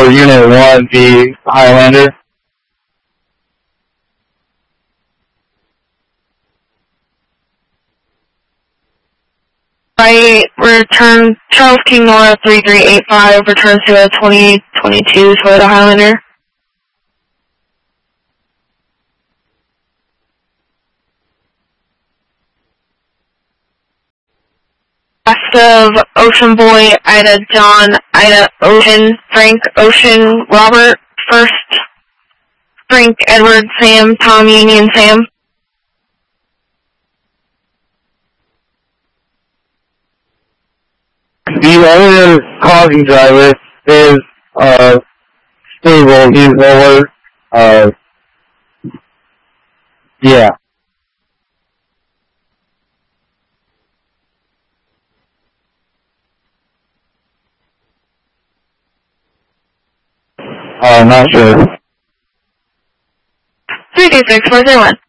for Unit 1, the Highlander. Right, return Charles King Nora 3385, returns to a 2022 Toyota Highlander. Last of Ocean Boy, Ida John, Ida Ocean, Frank Ocean, Robert First, Frank Edward Sam, Tom Union Sam. The other causing driver is stable. He's lower. Yeah. Not sure. 326 401.